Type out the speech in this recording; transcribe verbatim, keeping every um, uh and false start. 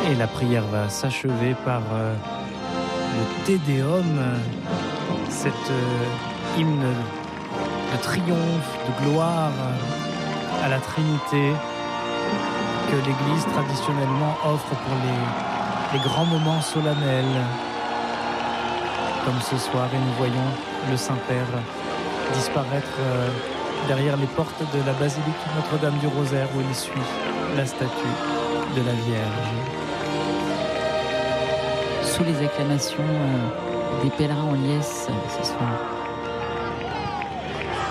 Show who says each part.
Speaker 1: Et la prière va s'achever par euh, le Te Deum, cet euh, hymne de triomphe, de gloire à la Trinité que l'Église traditionnellement offre pour les, les grands moments solennels. Comme ce soir, et nous voyons le Saint-Père disparaître euh, derrière les portes de la basilique Notre-Dame du Rosaire où il suit la statue de la Vierge.
Speaker 2: Sous les acclamations euh, des pèlerins en liesse ce soir.